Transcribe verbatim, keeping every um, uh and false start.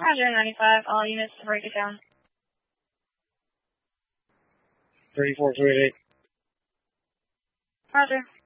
Roger, ninety-five, all units to break it down. thirty-four two eighty-eight. Roger.